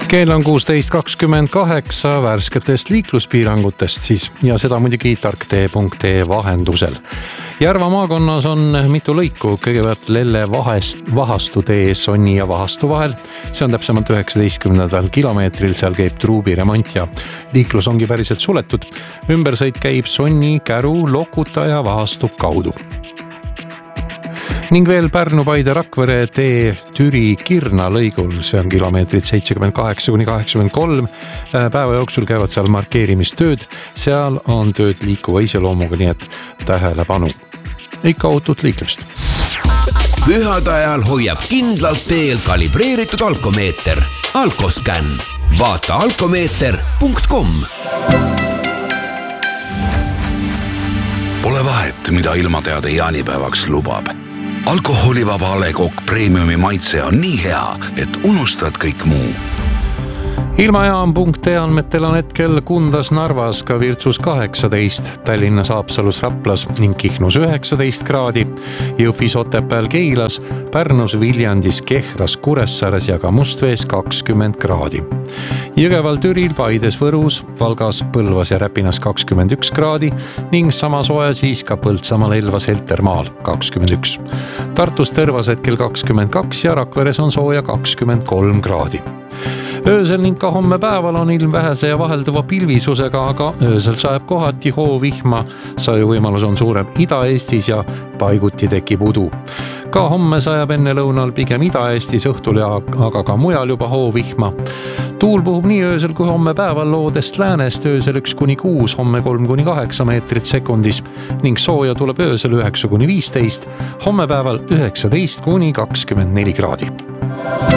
Kell on 16.28 värsketest liikluspiirangutest siis ja seda muidugi tarktee.ee vahendusel. Järva maakonnas on mitu lõiku, kõigepealt Lelle Vahastu tee Sonni ja Vahastu vahel. See on täpsemalt 19. kilomeetril, seal käib truubi remont ja liiklus ongi päriselt suletud. Ümbersõit käib Sonni, Käru, Lokuta ja Vahastu kaudu. Ning veel Pärnu-Paide Rakvere tee Türi Kirna lõigul, see on kilomeetrid 78–83. Päeva jooksul käivad seal markeerimistööd, seal on tööd liikuva iseloomuga, nii et tähelepanu. Ikka ootut liiklemist. Pühade ajal hoiab kindlalt teel kalibreeritud alkomeeter. Alkoscan. Vaata alkomeeter.com. Pole vahet, mida ilmateade jaanipäevaks lubab. Alkoholivaba A. Le Coq Premiumi maitse on nii hea, et unustad kõik muu. Ilmajaam.ee andmetel on hetkel Kundas, Narvas ka Virtsus 18, Tallinnas, Haapsalus, Raplas ning Kihnus 19 kraadi, Jõhvis, Otepääl, Keilas, Pärnus, Viljandis, Kehras, Kuressaares ja ka Mustvees 20 kraadi. Jõgeval, Türil, Paides, Võrus, Valgas, Põlvas ja Räpinas 21 kraadi ning sama soe siis ka Põltsamaal, Elvas, Heltermaal 21. Tartus, Tõrvas hetkel 22 ja Rakveres on sooja 23 kraadi. Öösel ning ka homme päeval on ilm vähese ja vahelduva pilvisusega, aga öösel sajab kohati hoovihma. Saju võimalus on suurem Ida-Eestis ja paiguti tekib udu. Ka homme sajab enne lõunal pigem Ida-Eestis õhtul ja aga ka mujal juba hoovihma. Tuul puhub nii öösel kui homme päeval loodest läänest, öösel 1–6, homme 3–8 meetrit sekundis ning sooja tuleb öösel 9–15, homme päeval 19–24 kraadi.